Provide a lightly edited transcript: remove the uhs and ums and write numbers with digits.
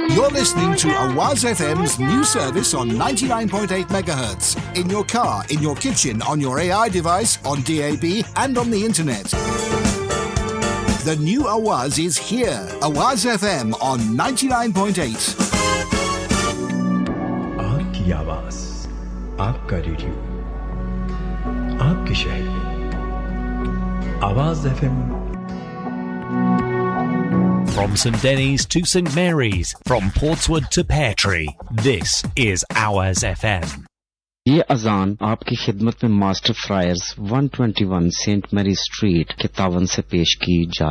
You're listening to Awaz FM's new service on 99.8 megahertz. In your car, in your kitchen, on your AI device, on DAB and on the internet. The new Awaz is here. Awaz FM on 99.8. आपकी आवाज, आपका radio, आपके शहर में। Awaz FM. From St Denny's to St Mary's, from Portswood to Peartree, this is Awaz FM. ये अजान आपकी खिदमत में master fryers 121 Saint Mary street के तावन से पेश की जा